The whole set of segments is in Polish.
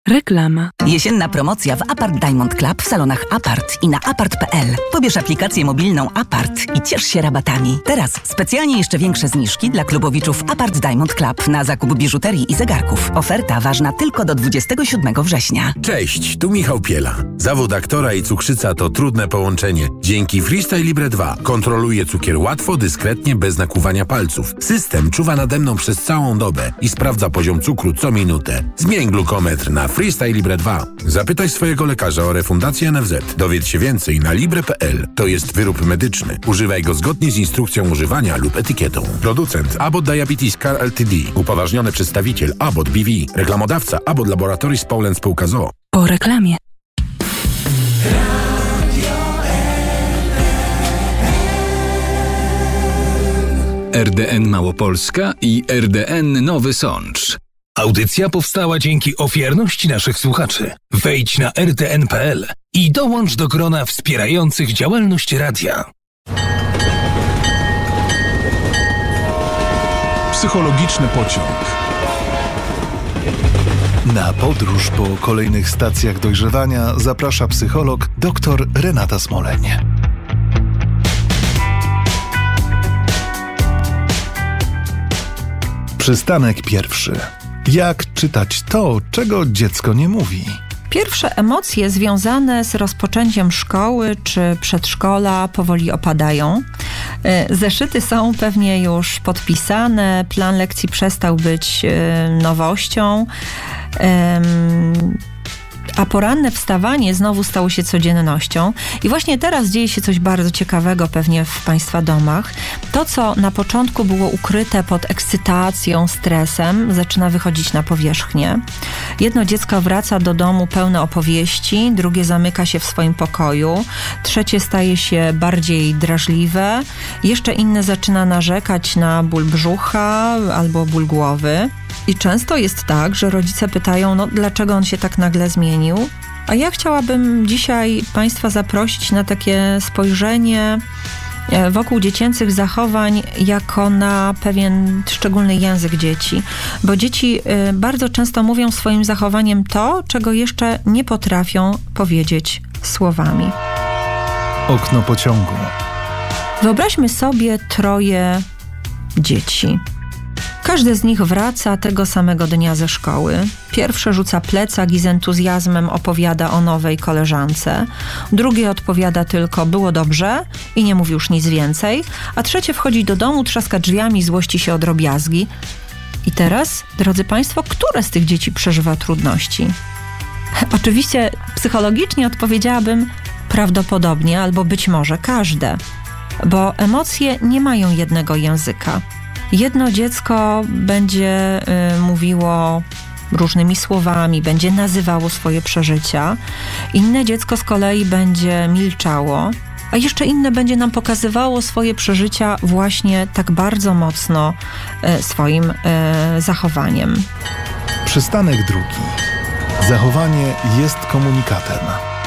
Reklama. Jesienna promocja w Apart Diamond Club w salonach Apart i na apart.pl. Pobierz aplikację mobilną Apart i ciesz się rabatami. Teraz specjalnie jeszcze większe zniżki dla klubowiczów Apart Diamond Club na zakup biżuterii i zegarków. Oferta ważna tylko do 27 września. Cześć, tu Michał Piela. Zawód aktora i cukrzyca to trudne połączenie. Dzięki Freestyle Libre 2 kontroluję cukier łatwo, dyskretnie, bez nakłuwania palców. System czuwa nade mną przez całą dobę i sprawdza poziom cukru co minutę. Zmień glukometr na Freestyle Libre 2. Zapytaj swojego lekarza o refundację NFZ. Dowiedz się więcej na libre.pl. To jest wyrób medyczny. Używaj go zgodnie z instrukcją używania lub etykietą. Producent Abbott Diabetes Care Ltd. Upoważniony przedstawiciel Abbott BV. Reklamodawca Abbott Laboratories Poland Spółka z o.o. Po reklamie. RDN Małopolska i RDN Nowy Sącz. Audycja powstała dzięki ofiarności naszych słuchaczy. Wejdź na rdn.pl i dołącz do grona wspierających działalność radia. Psychologiczny pociąg. Na podróż po kolejnych stacjach dojrzewania zaprasza psycholog dr Renata Smoleń. Przystanek pierwszy. Jak czytać to, czego dziecko nie mówi? Pierwsze emocje związane z rozpoczęciem szkoły czy przedszkola powoli opadają. Zeszyty są pewnie już podpisane, plan lekcji przestał być nowością, a poranne wstawanie znowu stało się codziennością. I właśnie teraz dzieje się coś bardzo ciekawego pewnie w Państwa domach. To, co na początku było ukryte pod ekscytacją, stresem, zaczyna wychodzić na powierzchnię. Jedno dziecko wraca do domu pełne opowieści, drugie zamyka się w swoim pokoju, trzecie staje się bardziej drażliwe, jeszcze inne zaczyna narzekać na ból brzucha albo ból głowy. I często jest tak, że rodzice pytają, dlaczego on się tak nagle zmienił? A ja chciałabym dzisiaj Państwa zaprosić na takie spojrzenie wokół dziecięcych zachowań jako na pewien szczególny język dzieci. Bo dzieci bardzo często mówią swoim zachowaniem to, czego jeszcze nie potrafią powiedzieć słowami. Okno pociągu. Wyobraźmy sobie troje dzieci. Każdy z nich wraca tego samego dnia ze szkoły. Pierwszy rzuca plecak i z entuzjazmem opowiada o nowej koleżance. Drugi odpowiada tylko było dobrze i nie mówi już nic więcej. A trzecie wchodzi do domu, trzaska drzwiami, złości się o drobiazgi. I teraz, drodzy Państwo, które z tych dzieci przeżywa trudności? Oczywiście psychologicznie odpowiedziałabym prawdopodobnie albo być może każde. Bo emocje nie mają jednego języka. Jedno dziecko będzie mówiło różnymi słowami, będzie nazywało swoje przeżycia. Inne dziecko z kolei będzie milczało, a jeszcze inne będzie nam pokazywało swoje przeżycia właśnie tak bardzo mocno swoim zachowaniem. Przystanek drugi. Zachowanie jest komunikatem.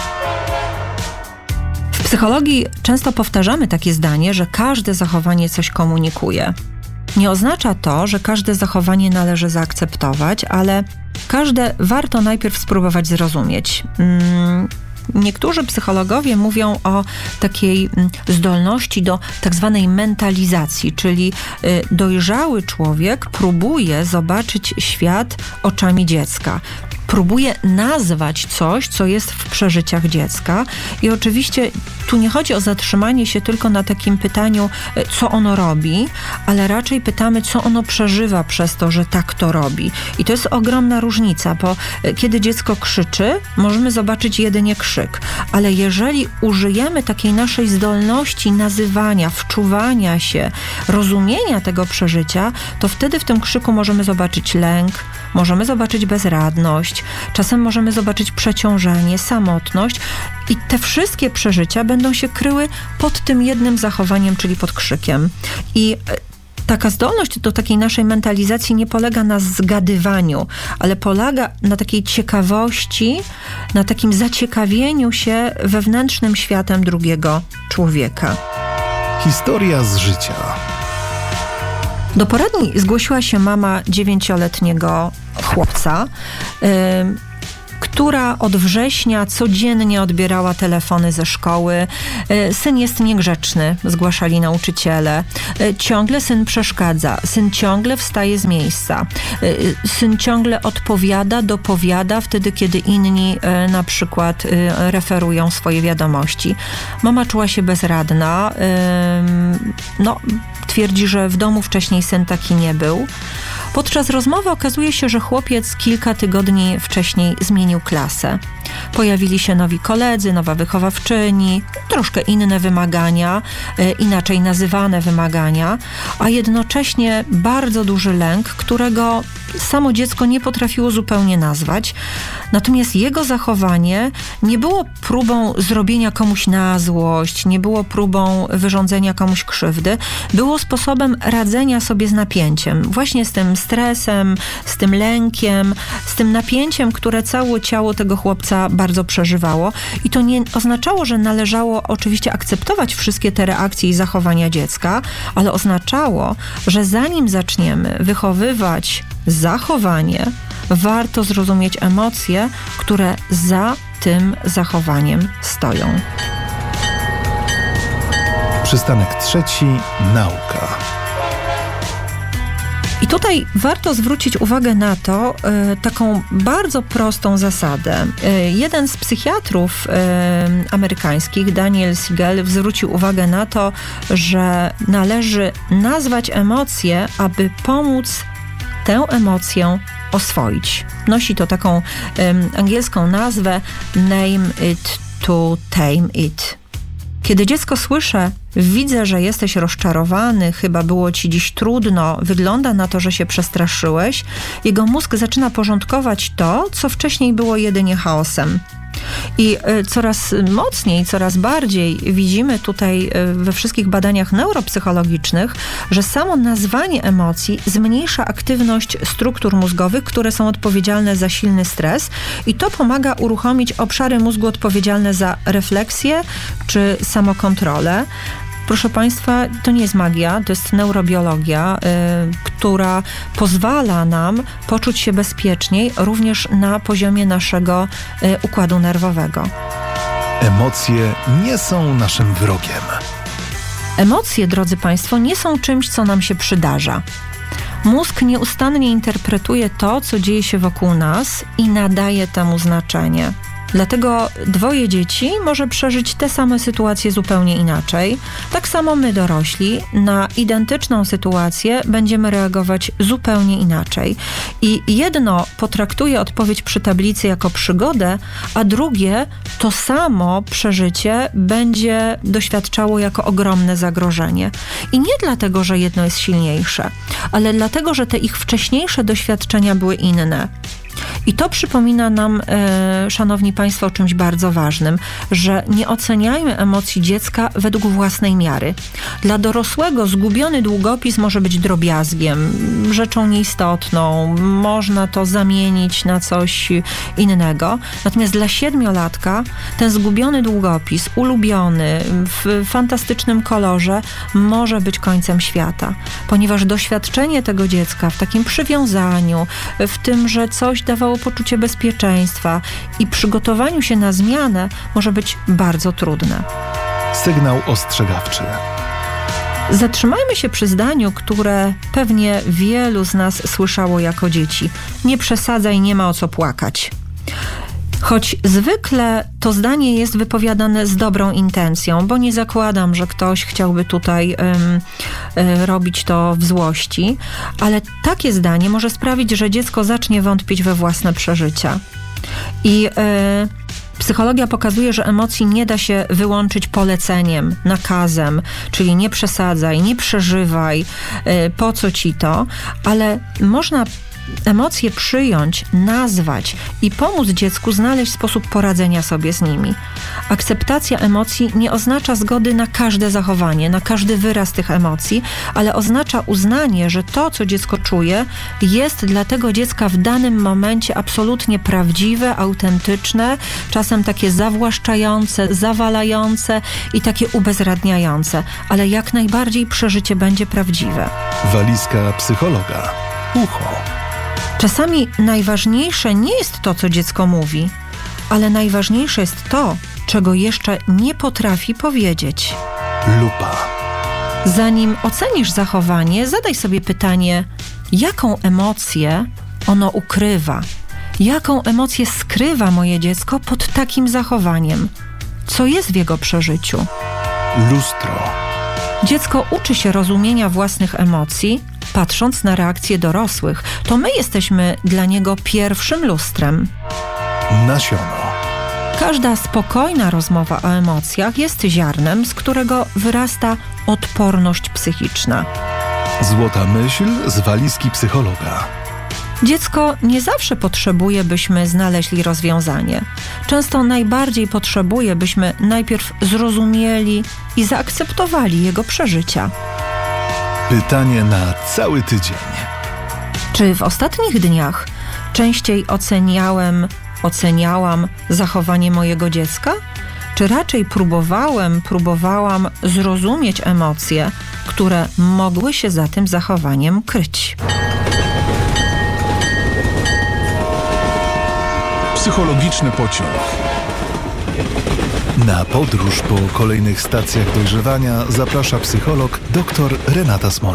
W psychologii często powtarzamy takie zdanie, że każde zachowanie coś komunikuje. Nie oznacza to, że każde zachowanie należy zaakceptować, ale każde warto najpierw spróbować zrozumieć. Niektórzy psychologowie mówią o takiej zdolności do tak zwanej mentalizacji, czyli dojrzały człowiek próbuje zobaczyć świat oczami dziecka. Próbuje nazwać coś, co jest w przeżyciach dziecka i oczywiście tu nie chodzi o zatrzymanie się tylko na takim pytaniu, co ono robi, ale raczej pytamy, co ono przeżywa przez to, że tak to robi. I to jest ogromna różnica, bo kiedy dziecko krzyczy, możemy zobaczyć jedynie krzyk, ale jeżeli użyjemy takiej naszej zdolności nazywania, wczuwania się, rozumienia tego przeżycia, to wtedy w tym krzyku możemy zobaczyć lęk, możemy zobaczyć bezradność, czasem możemy zobaczyć przeciążenie, samotność i te wszystkie przeżycia będą się kryły pod tym jednym zachowaniem, czyli pod krzykiem. I taka zdolność do takiej naszej mentalizacji nie polega na zgadywaniu, ale polega na takiej ciekawości, na takim zaciekawieniu się wewnętrznym światem drugiego człowieka. Historia z życia. Do poradni zgłosiła się mama 9-letniego chłopca. która od września codziennie odbierała telefony ze szkoły. Syn jest niegrzeczny, zgłaszali nauczyciele. Ciągle syn przeszkadza. Syn ciągle wstaje z miejsca. Syn ciągle odpowiada, dopowiada wtedy, kiedy inni na przykład referują swoje wiadomości. Mama czuła się bezradna. Twierdzi, że w domu wcześniej syn taki nie był. Podczas rozmowy okazuje się, że chłopiec kilka tygodni wcześniej zmienił klasę. Pojawili się nowi koledzy, nowa wychowawczyni, troszkę inne wymagania, inaczej nazywane wymagania, a jednocześnie bardzo duży lęk, którego samo dziecko nie potrafiło zupełnie nazwać. Natomiast jego zachowanie nie było próbą zrobienia komuś na złość, nie było próbą wyrządzenia komuś krzywdy, było sposobem radzenia sobie z napięciem, właśnie z tym stresem, z tym lękiem, z tym napięciem, które całe ciało tego chłopca bardzo przeżywało. I to nie oznaczało, że należało oczywiście akceptować wszystkie te reakcje i zachowania dziecka, ale oznaczało, że zanim zaczniemy wychowywać zachowanie, warto zrozumieć emocje, które za tym zachowaniem stoją. Przystanek 3. Nauka. I tutaj warto zwrócić uwagę na to, taką bardzo prostą zasadę. Jeden z psychiatrów amerykańskich, Daniel Siegel, zwrócił uwagę na to, że należy nazwać emocje, aby pomóc tę emocję oswoić. Nosi to taką angielską nazwę name it to tame it. Kiedy dziecko słyszy: widzę, że jesteś rozczarowany, chyba było ci dziś trudno, wygląda na to, że się przestraszyłeś, jego mózg zaczyna porządkować to, co wcześniej było jedynie chaosem. I coraz mocniej, coraz bardziej widzimy tutaj we wszystkich badaniach neuropsychologicznych, że samo nazwanie emocji zmniejsza aktywność struktur mózgowych, które są odpowiedzialne za silny stres, i to pomaga uruchomić obszary mózgu odpowiedzialne za refleksję czy samokontrolę. Proszę Państwa, to nie jest magia, to jest neurobiologia, która pozwala nam poczuć się bezpieczniej również na poziomie naszego układu nerwowego. Emocje nie są naszym wrogiem. Emocje, drodzy Państwo, nie są czymś, co nam się przydarza. Mózg nieustannie interpretuje to, co dzieje się wokół nas i nadaje temu znaczenie. Dlatego dwoje dzieci może przeżyć te same sytuacje zupełnie inaczej. Tak samo my, dorośli, na identyczną sytuację będziemy reagować zupełnie inaczej. I jedno potraktuje odpowiedź przy tablicy jako przygodę, a drugie to samo przeżycie będzie doświadczało jako ogromne zagrożenie. I nie dlatego, że jedno jest silniejsze, ale dlatego, że te ich wcześniejsze doświadczenia były inne. I to przypomina nam, szanowni Państwo, o czymś bardzo ważnym, że nie oceniajmy emocji dziecka według własnej miary. Dla dorosłego zgubiony długopis może być drobiazgiem, rzeczą nieistotną, można to zamienić na coś innego. Natomiast dla 7-latka ten zgubiony długopis, ulubiony, w fantastycznym kolorze, może być końcem świata, ponieważ doświadczenie tego dziecka w takim przywiązaniu, w tym, że coś dawało poczucie bezpieczeństwa i przygotowaniu się na zmianę, może być bardzo trudne. Sygnał ostrzegawczy. Zatrzymajmy się przy zdaniu, które pewnie wielu z nas słyszało jako dzieci. Nie przesadzaj, nie ma o co płakać. Choć zwykle to zdanie jest wypowiadane z dobrą intencją, bo nie zakładam, że ktoś chciałby tutaj robić to w złości, ale takie zdanie może sprawić, że dziecko zacznie wątpić we własne przeżycia. I psychologia pokazuje, że emocji nie da się wyłączyć poleceniem, nakazem, czyli nie przesadzaj, nie przeżywaj, po co ci to, ale można emocje przyjąć, nazwać i pomóc dziecku znaleźć sposób poradzenia sobie z nimi. Akceptacja emocji nie oznacza zgody na każde zachowanie, na każdy wyraz tych emocji, ale oznacza uznanie, że to, co dziecko czuje, jest dla tego dziecka w danym momencie absolutnie prawdziwe, autentyczne, czasem takie zawłaszczające, zawalające i takie ubezradniające, ale jak najbardziej przeżycie będzie prawdziwe. Walizka psychologa. Ucho. Czasami najważniejsze nie jest to, co dziecko mówi, ale najważniejsze jest to, czego jeszcze nie potrafi powiedzieć. Lupa. Zanim ocenisz zachowanie, zadaj sobie pytanie, jaką emocję ono ukrywa? Jaką emocję skrywa moje dziecko pod takim zachowaniem? Co jest w jego przeżyciu? Lustro. Dziecko uczy się rozumienia własnych emocji, patrząc na reakcje dorosłych. To my jesteśmy dla niego pierwszym lustrem. Nasiono. Każda spokojna rozmowa o emocjach jest ziarnem, z którego wyrasta odporność psychiczna. Złota myśl z walizki psychologa. Dziecko nie zawsze potrzebuje, byśmy znaleźli rozwiązanie. Często najbardziej potrzebuje, byśmy najpierw zrozumieli i zaakceptowali jego przeżycia. Pytanie na cały tydzień. Czy w ostatnich dniach częściej oceniałam zachowanie mojego dziecka? Czy raczej próbowałam zrozumieć emocje, które mogły się za tym zachowaniem kryć? Psychologiczny pociąg. Na podróż po kolejnych stacjach dojrzewania zaprasza psycholog dr Renata Smolek.